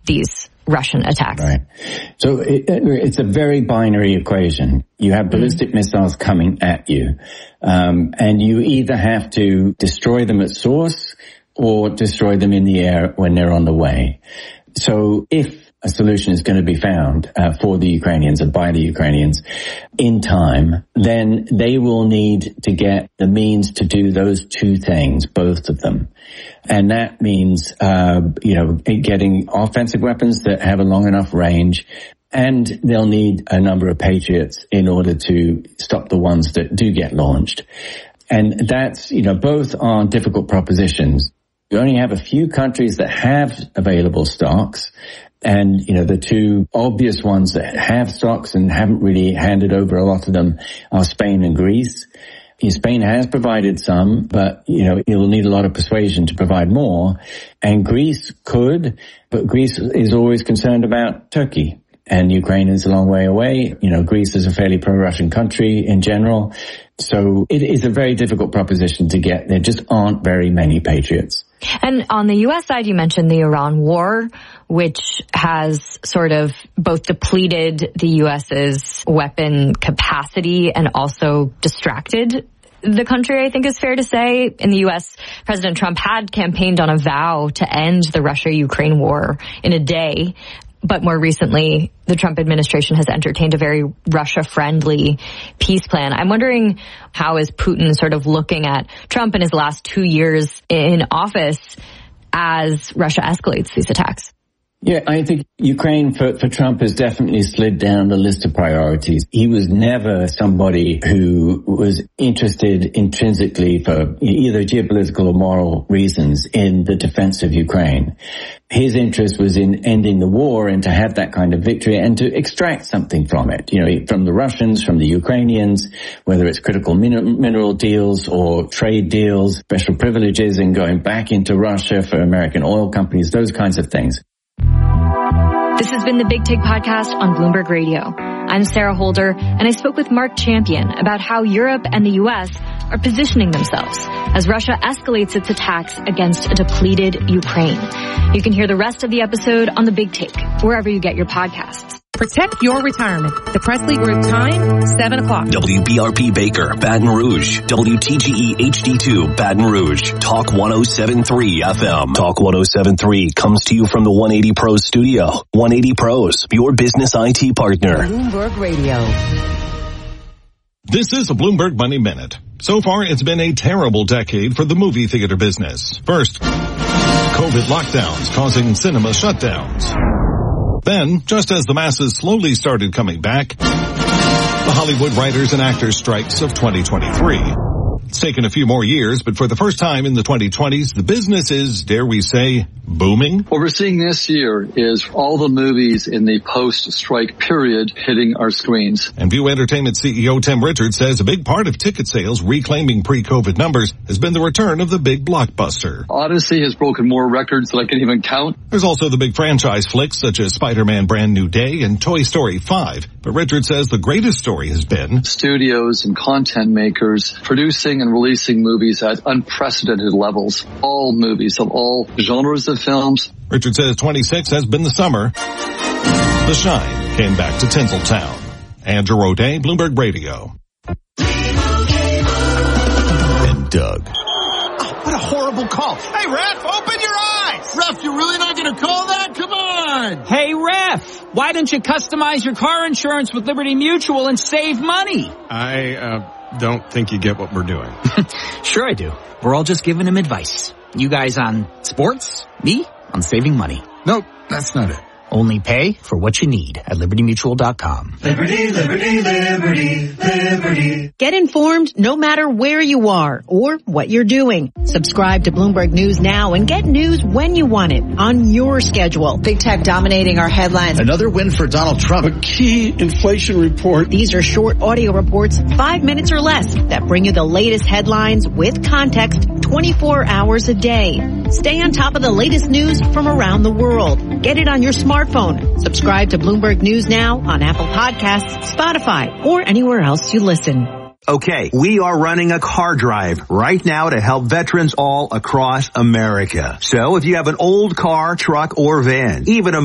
these Russian attacks. Right. So it's a very binary equation. You have ballistic missiles coming at you, and you either have to destroy them at source or destroy them in the air when they're on the way. So if a solution is going to be found for the Ukrainians and by the Ukrainians in time, then they will need to get the means to do those two things, both of them. And that means, getting offensive weapons that have a long enough range, and they'll need a number of Patriots in order to stop the ones that do get launched. And that's, both are difficult propositions. You only have a few countries that have available stocks. And, the two obvious ones that have stocks and haven't really handed over a lot of them are Spain and Greece. Spain has provided some, but, it will need a lot of persuasion to provide more. And Greece could, but Greece is always concerned about Turkey. And Ukraine is a long way away. Greece is a fairly pro-Russian country in general. So it is a very difficult proposition to get. There just aren't very many Patriots. And on the U.S. side, you mentioned the Iran war, which has sort of both depleted the U.S.'s weapon capacity and also distracted the country, I think is fair to say. In the U.S., President Trump had campaigned on a vow to end the Russia-Ukraine war in a day. But more recently, the Trump administration has entertained a very Russia-friendly peace plan. I'm wondering, how is Putin sort of looking at Trump in his last 2 years in office as Russia escalates these attacks? Yeah, I think Ukraine for Trump has definitely slid down the list of priorities. He was never somebody who was interested intrinsically for either geopolitical or moral reasons in the defense of Ukraine. His interest was in ending the war and to have that kind of victory and to extract something from it, from the Russians, from the Ukrainians, whether it's critical mineral deals or trade deals, special privileges in going back into Russia for American oil companies, those kinds of things. This has been the Big Take Podcast on Bloomberg Radio. I'm Sarah Holder, and I spoke with Mark Champion about how Europe and the U.S. are positioning themselves as Russia escalates its attacks against a depleted Ukraine. You can hear the rest of the episode on the Big Take, wherever you get your podcasts. Protect your retirement. The Presley Group time, 7 o'clock. WBRP Baker, Baton Rouge. WTGE HD2, Baton Rouge. Talk 107.3 FM. Talk 107.3 comes to you from the 180 Pros studio. 180 Pros, your business IT partner. Bloomberg Radio. This is a Bloomberg Money Minute. So far, it's been a terrible decade for the movie theater business. First, COVID lockdowns causing cinema shutdowns. Then, just as the masses slowly started coming back, the Hollywood writers and actors strikes of 2023. It's taken a few more years, but for the first time in the 2020s, the business is, dare we say, booming. What we're seeing this year is all the movies in the post-strike period hitting our screens. And View Entertainment CEO Tim Richards says a big part of ticket sales reclaiming pre-COVID numbers has been the return of the big blockbuster. Odyssey has broken more records than I can even count. There's also the big franchise flicks such as Spider-Man Brand New Day and Toy Story 5. But Richards says the greatest story has been studios and content makers producing and releasing movies at unprecedented levels. All movies of all genres of films. Richard says 26 has been the summer. The shine came back to Tinseltown. Andrew O'Day, Bloomberg Radio. And Doug. Oh, what a horrible call. Hey, Ref, open your eyes. Ref, you're really not going to call that? Come on. Hey, Ref, why don't you customize your car insurance with Liberty Mutual and save money? I don't think you get what we're doing. Sure I do. We're all just giving him advice. You guys on sports, me on saving money. Nope, that's not it. Only pay for what you need at LibertyMutual.com. Liberty, liberty, liberty, liberty. Get informed no matter where you are or what you're doing. Subscribe to Bloomberg News now and get news when you want it on your schedule. Big tech dominating our headlines. Another win for Donald Trump. A key inflation report. These are short audio reports, 5 minutes or less, that bring you the latest headlines with context 24 hours a day. Stay on top of the latest news from around the world. Get it on your smartphone. Subscribe to Bloomberg News now on Apple Podcasts, Spotify, or anywhere else you listen. Okay, we are running a car drive right now to help veterans all across America. So if you have an old car, truck, or van, even a